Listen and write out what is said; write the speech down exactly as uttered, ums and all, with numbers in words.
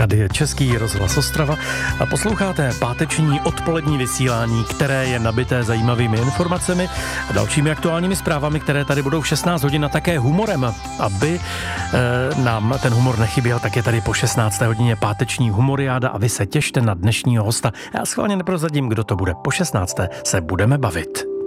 Tady je Český rozhlas Ostrava a posloucháte páteční odpolední vysílání, které je nabité zajímavými informacemi a dalšími aktuálními zprávami, které tady budou v šestnáct hodin a také humorem. Aby e, nám ten humor nechyběl, tak je tady po šestnácté hodině páteční humoriáda a vy se těšte na dnešního hosta. Já schválně neprozradím, kdo to bude. Po šestnácté se budeme bavit.